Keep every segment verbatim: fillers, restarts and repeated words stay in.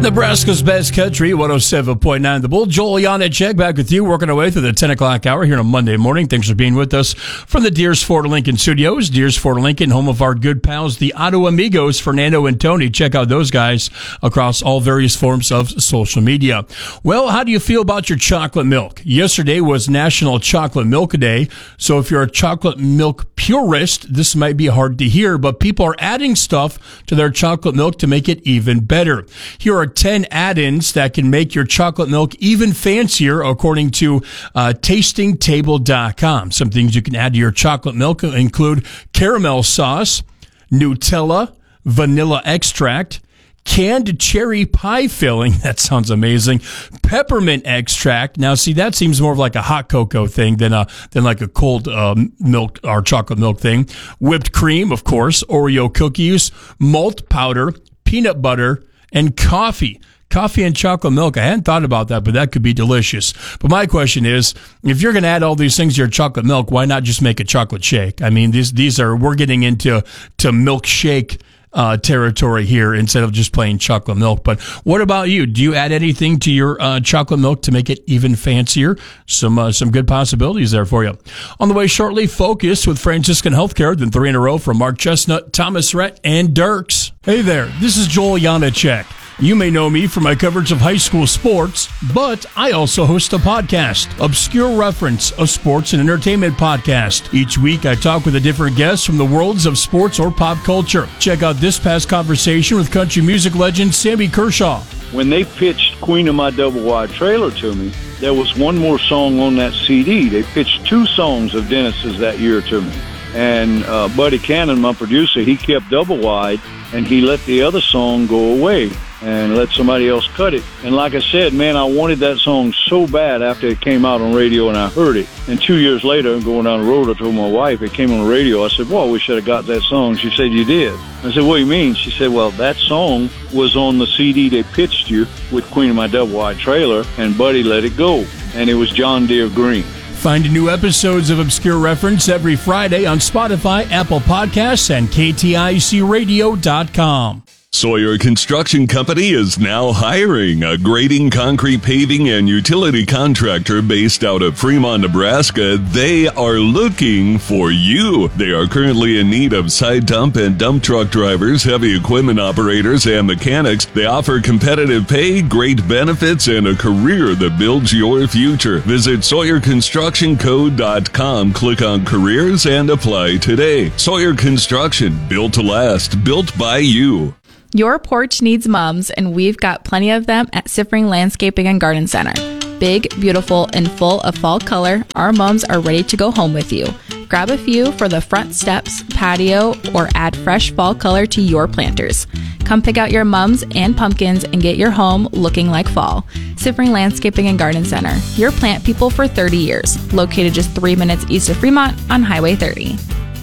Nebraska's best country, one oh seven point nine The Bull. Joel Janacek back with you, working our way through the ten o'clock hour here on a Monday morning. Thanks for being with us from the Deers Ford Lincoln Studios. Deers Ford Lincoln, home of our good pals, the Auto Amigos, Fernando and Tony. Check out those guys across all various forms of social media. Well, how do you feel about your chocolate milk? Yesterday was National Chocolate Milk Day, so if you're a chocolate milk purist, this might be hard to hear, but people are adding stuff to their chocolate milk to make it even better. Here are ten add-ins that can make your chocolate milk even fancier, according to uh, tasting table dot com. Some things you can add to your chocolate milk include caramel sauce, Nutella, vanilla extract, canned cherry pie filling. That sounds amazing. Peppermint extract. Now, see, that seems more of like a hot cocoa thing than a, than like a cold um, milk or chocolate milk thing. Whipped cream, of course, Oreo cookies, malt powder, peanut butter, and coffee. Coffee and chocolate milk. I hadn't thought about that, but that could be delicious. But my question is, if you're going to add all these things to your chocolate milk, why not just make a chocolate shake? I mean, these these are, we're getting into to milkshake uh, territory here instead of just plain chocolate milk. But what about you? Do you add anything to your uh, chocolate milk to make it even fancier? Some uh, some good possibilities there for you. On the way shortly, Focus with Franciscan Healthcare, then three in a row from Mark Chestnut, Thomas Rhett, and Dirks. Hey there, this is Joel Janacek. You may know me from my coverage of high school sports, but I also host a podcast, Obscure Reference, a sports and entertainment podcast. Each week, I talk with a different guest from the worlds of sports or pop culture. Check out this past conversation with country music legend Sammy Kershaw. When they pitched Queen of My Double Wide Trailer to me, there was one more song on that C D. They pitched two songs of Dennis's that year to me. And uh, Buddy Cannon, my producer, he kept Double Wide, and he let the other song go away and let somebody else cut it. And like I said, man, I wanted that song so bad after it came out on radio and I heard it. And two years later, going down the road, I told my wife, it came on the radio. I said, well, we should have got that song. She said, you did. I said, what do you mean? She said, well, that song was on the C D they pitched you with Queen of My Double Wide Trailer, and Buddy let it go. And it was John Deere Green. Find new episodes of Obscure Reference every Friday on Spotify, Apple Podcasts, and K T I C radio dot com. Sawyer Construction Company is now hiring a grading, concrete, paving, and utility contractor based out of Fremont, Nebraska. They are looking for you. They are currently in need of side dump and dump truck drivers, heavy equipment operators, and mechanics. They offer competitive pay, great benefits, and a career that builds your future. Visit Sawyer Construction Co dot com, click on careers, and apply today. Sawyer Construction, built to last, built by you. Your porch needs mums, and we've got plenty of them at Siffring Landscaping and Garden Center. Big, beautiful, and full of fall color, our mums are ready to go home with you. Grab a few for the front steps, patio, or add fresh fall color to your planters. Come pick out your mums and pumpkins and get your home looking like fall. Siffring Landscaping and Garden Center, your plant people for thirty years. Located just three minutes east of Fremont on Highway thirty.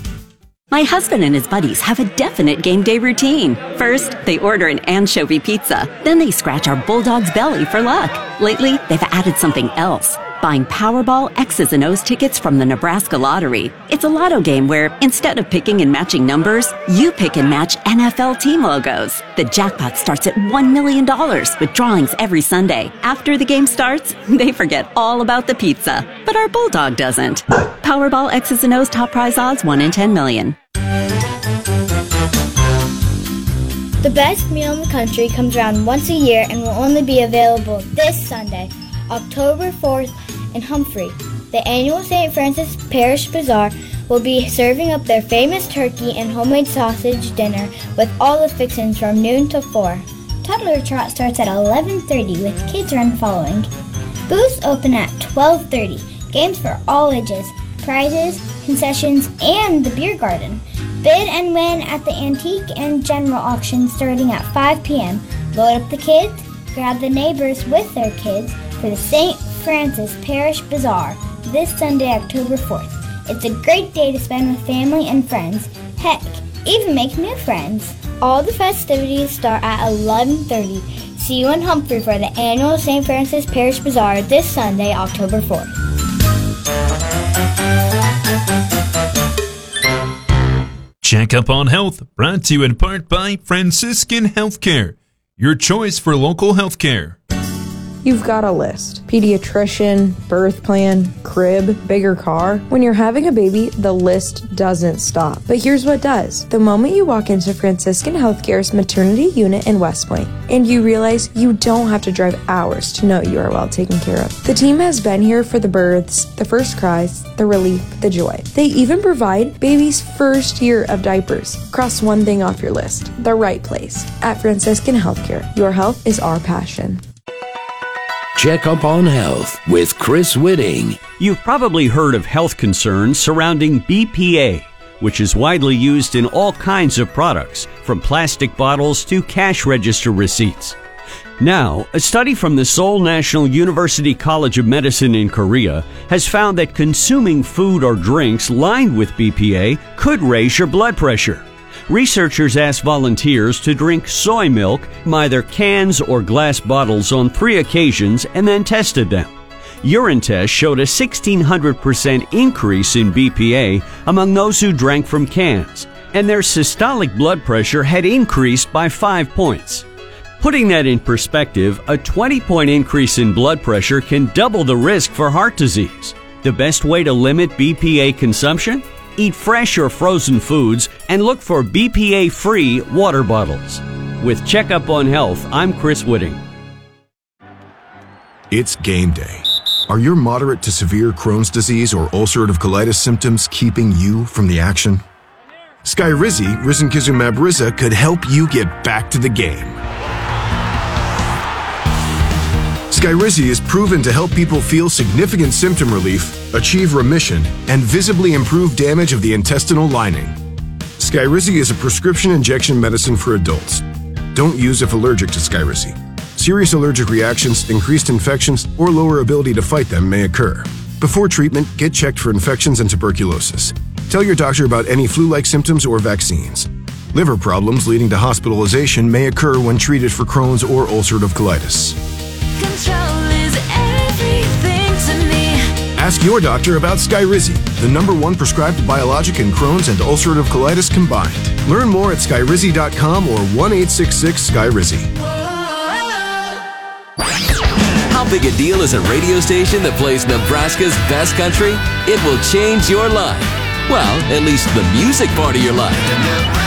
My husband and his buddies have a definite game day routine. First, they order an anchovy pizza. Then they scratch our bulldog's belly for luck. Lately, they've added something else. Buying Powerball X's and O's tickets from the Nebraska Lottery. It's a lotto game where, instead of picking and matching numbers, you pick and match N F L team logos. The jackpot starts at one million dollars with drawings every Sunday. After the game starts, they forget all about the pizza. But our bulldog doesn't. Powerball X's and O's top prize odds one in ten million. The best meal in the country comes around once a year and will only be available this Sunday, October fourth, in Humphrey. The annual Saint Francis Parish Bazaar will be serving up their famous turkey and homemade sausage dinner with all the fixings from noon to four. Toddler Trot starts at eleven thirty with Kids Run following. Booths open at twelve thirty. Games for all ages, prizes, concessions, and the beer garden. Bid and win at the Antique and General Auction starting at five p.m. Load up the kids, grab the neighbors with their kids for the Saint Francis Parish Bazaar this Sunday, October fourth. It's a great day to spend with family and friends. Heck, even make new friends. All the festivities start at eleven thirty. See you in Humphrey for the annual Saint Francis Parish Bazaar this Sunday, October fourth. Check up on health, brought to you in part by Franciscan Healthcare. your choice for local healthcare. You've got a list. Pediatrician, birth plan, crib, bigger car. When you're having a baby, the list doesn't stop. But here's what does. The moment you walk into Franciscan Healthcare's maternity unit in West Point, and you realize you don't have to drive hours to know you are well taken care of. The team has been here for the births, the first cries, the relief, the joy. They even provide baby's first year of diapers. Cross one thing off your list. The right place. At Franciscan Healthcare, your health is our passion. Check Up on Health with Chris Whitting. You've probably heard of health concerns surrounding B P A, which is widely used in all kinds of products, from plastic bottles to cash register receipts. Now, a study from the Seoul National University College of Medicine in Korea has found that consuming food or drinks lined with B P A could raise your blood pressure. Researchers asked volunteers to drink soy milk from either cans or glass bottles on three occasions and then tested them. Urine tests showed a sixteen hundred percent increase in B P A among those who drank from cans, and their systolic blood pressure had increased by five points. Putting that in perspective, a twenty-point increase in blood pressure can double the risk for heart disease. The best way to limit B P A consumption? Eat fresh or frozen foods and look for B P A-free water bottles. With Checkup on Health, I'm Chris Whitting. It's game day. Are your moderate to severe Crohn's disease or ulcerative colitis symptoms keeping you from the action? Skyrizi, risankizumab Riza, could help you get back to the game. Skyrizi is proven to help people feel significant symptom relief, achieve remission, and visibly improve damage of the intestinal lining. Skyrizi is a prescription injection medicine for adults. Don't use if allergic to Skyrizi. Serious allergic reactions, increased infections, or lower ability to fight them may occur. Before treatment, get checked for infections and tuberculosis. Tell your doctor about any flu-like symptoms or vaccines. Liver problems leading to hospitalization may occur when treated for Crohn's or ulcerative colitis. Control is everything to me. Ask your doctor about Skyrizi, the number one prescribed biologic in Crohn's and ulcerative colitis combined. Learn more at skyrizi dot com or one eight six six Skyrizi. How big a deal is a radio station that plays Nebraska's best country? It will change your life. Well, at least the music part of your life.